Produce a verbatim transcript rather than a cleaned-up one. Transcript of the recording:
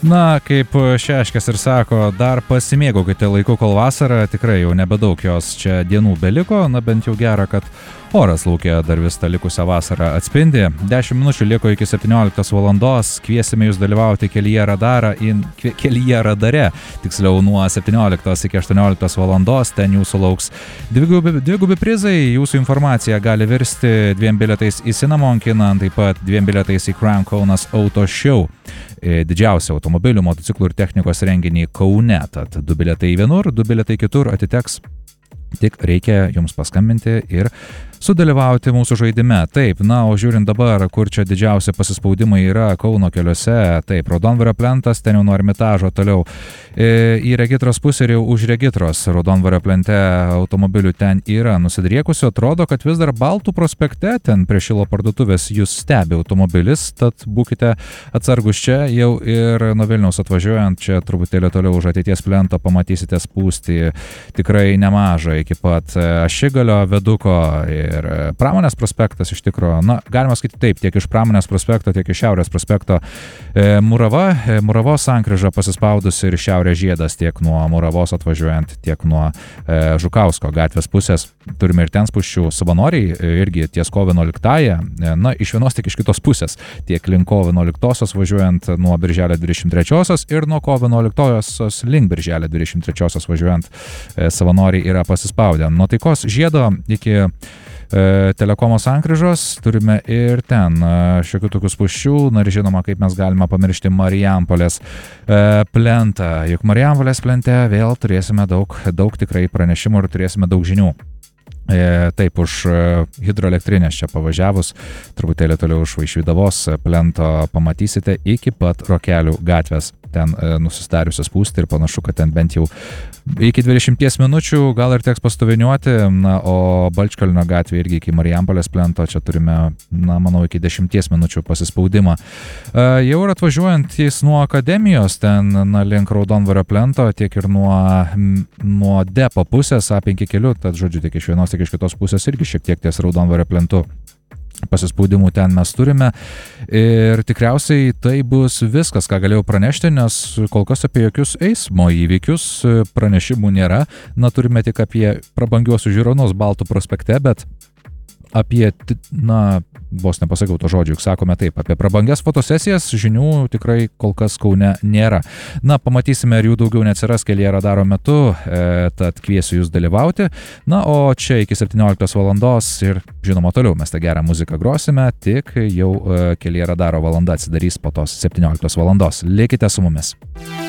Na, kaip Šeškės ir sako, dar pasimėgaukite laiku, kol vasara, tikrai jau nebedaug jos čia dienų beliko, na bent jau gera, kad oras laukia dar vis tą likusią vasarą atspindi. dešimt minučių liko iki septynioliktos valandos, kviesime jūs dalyvauti kelyje radarą, in, kelyje radare, tiksliau nuo septynioliktos iki aštuonioliktos valandos, ten jūsų lauks dvigubi, dvigubi prizai, jūsų informacija gali virsti dviem bilietais į Cinnamon kiną, taip pat dviem bilietais į Crown Kaunas Auto Show, didžiausią automobilių, motociklų ir technikos renginį Kaune, tad du bilietai vienur, du bilietai kitur atiteks, tik reikia jums paskambinti ir sudalyvauti mūsų žaidime. Taip, na, o žiūrint dabar, kur čia didžiausi pasispaudimai yra Kauno keliuose, taip, Raudondvario plentas, ten jau nuo Ermitažo toliau e, į Regitros pusę ir jau už Regitros Raudondvario plente automobilių ten yra nusidriekusių, atrodo, kad vis dar Baltų prospekte, ten prie Šilo parduotuvės jūs stebi automobilis, tad būkite atsargus čia jau ir nuo Vilniaus atvažiuojant, čia truputėlį toliau už ateities plento pamatysite spūstį tikrai nemažą iki pat Ašigalio viaduko ir Pramonės prospektas iš tikrųjų, na, galima sakyti taip, tiek iš Pramonės prospekto, tiek iš Šiaurės prospekto e, Murava, e, Muravos sankryža pasispaudusi ir Šiaurės žiedas tiek nuo Muravos atvažiuojant, tiek nuo e, Žukausko gatvės pusės. Turime ir ten spūsčių savanoriai, e, irgi ties kovo vienuoliktąją, e, na, iš vienos tiek iš kitos pusės, tiek link kovo vienuoliktosios važiuojant nuo birželio dvidešimt trečiosios ir nuo kovo vienuoliktosios link birželio dvidešimt trečiosios važiuojant e, savanoriai yra pasispaudę. Nuo Taikos žiedo iki Telekomo sankryžos turime ir ten šiokių tokių spūsčių, na ir žinoma, kaip mes galime pamiršti Marijampolės plentą, juk Marijampolės plente vėl turėsime daug, daug tikrai pranešimų ir turėsime daug žinių. Taip, už hidroelektrinės čia pavažiavus, truputėlį toliau už Vaišvydavos plento pamatysite iki pat Rokelių gatvės, ten nusistariusios pūsti ir panašu, kad ten bent jau iki dvidešimties minučių gal ir teks pastoviniuoti, na, o Balčkalnio gatvė irgi iki Marijampolės plento, čia turime, na, manau, iki dešimties minučių pasispaudimą. Jau ir atvažiuojant jis nuo Akademijos, ten, na, link Raudondvario plento, tiek ir nuo, nuo depo pusės A penki keliu, tad, žodžiu, tiek iš vienos, tiek iš kitos pusės irgi šiek tiek ties Raudondvario plentu. Pasispaudimų ten mes turime ir tikriausiai tai bus viskas, ką galėjau pranešti, nes kol kas apie jokius eismo įvykius pranešimų nėra. Na, turime tik apie prabangiuosius žiūronus Baltų prospekte, bet apie, na, vos nepasakau to žodžiu, juk sakome taip, apie prabangias fotosesijas žinių tikrai kol kas Kaune nėra. Na, pamatysime, ar jų daugiau neatsiras kelyje radaro metu, e, tad kviesiu jūs dalyvauti. Na, o čia iki septynioliktos valandos ir, žinoma, toliau mes tą gerą muziką grosime, tik jau e, kelyje radaro valanda atsidarys po tos septynioliktos valandos. Likite su mumis.